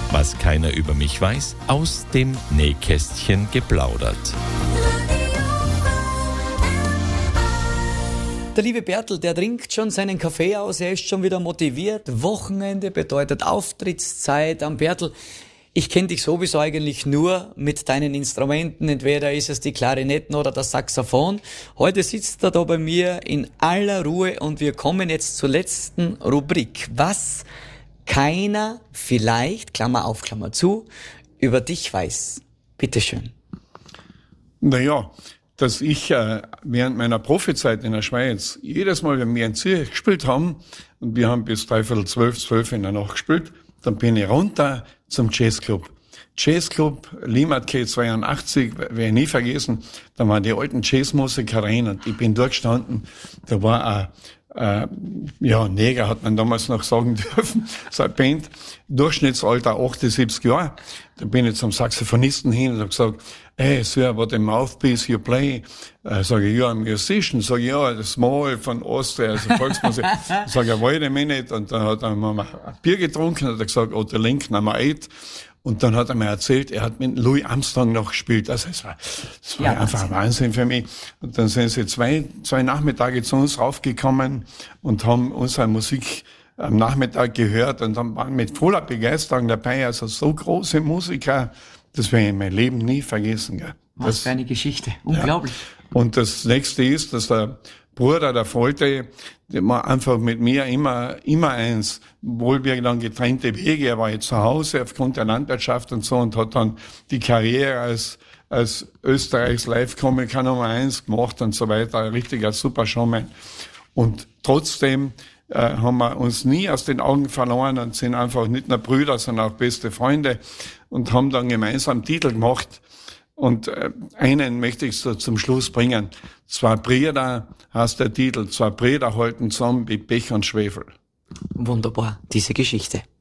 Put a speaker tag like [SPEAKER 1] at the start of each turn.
[SPEAKER 1] Was keiner über mich weiß, aus dem Nähkästchen geplaudert.
[SPEAKER 2] Der liebe Bertel, der trinkt schon seinen Kaffee aus, er ist schon wieder motiviert. Wochenende bedeutet Auftrittszeit am Bertel. Ich kenne dich sowieso eigentlich nur mit deinen Instrumenten, entweder ist es die Klarinetten oder das Saxophon. Heute sitzt er da bei mir in aller Ruhe und wir kommen jetzt zur letzten Rubrik. Was keiner vielleicht, Klammer auf, Klammer zu, über dich weiß. Bitteschön.
[SPEAKER 3] Naja, dass ich während meiner Profizeit in der Schweiz jedes Mal, wenn wir in Zürich gespielt haben, und wir haben bis 11:45, in der Nacht gespielt, dann bin ich runter zum Jazzclub. Jazzclub Limmat K82, werde ich nie vergessen, da waren die alten Jazzmusiker rein und ich bin durchgestanden, da war Neger hat man damals noch sagen dürfen, so eine Band, Durchschnittsalter 78 Jahre. Da bin ich zum Saxophonisten hin und habe gesagt, hey, Sir, what a mouthpiece you play? Sage ich, you're a musician. Sage ich, ja, Small von Austria, also Volksmusik. Sage ich, wait a minute. Und dann hat er mal ein Bier getrunken und hat gesagt, oh, the link number 8. Und dann hat er mir erzählt, er hat mit Louis Armstrong noch gespielt. Also das war ja, einfach ein Wahnsinn für mich. Und dann sind sie zwei Nachmittage zu uns raufgekommen und haben unsere Musik am Nachmittag gehört und dann waren mit voller Begeisterung dabei. Also so große Musiker, das werde ich in meinem Leben nie vergessen. Gell.
[SPEAKER 2] Was für eine Geschichte. Unglaublich.
[SPEAKER 3] Ja. Und das Nächste ist, dass der Bruder, der Volte, der war einfach mit mir immer eins. Obwohl wir dann getrennte Wege, er war jetzt zu Hause aufgrund der Landwirtschaft und so und hat dann die Karriere als Österreichs Live-Komiker Nummer 1 gemacht und so weiter. Ein richtiger super Showman. Und trotzdem haben wir uns nie aus den Augen verloren und sind einfach nicht nur Brüder, sondern auch beste Freunde und haben dann gemeinsam Titel gemacht. Und einen möchte ich so zum Schluss bringen. Zwei Brüder heißt der Titel, zwei Brüder halten zusammen wie Pech und Schwefel.
[SPEAKER 2] Wunderbar, diese Geschichte.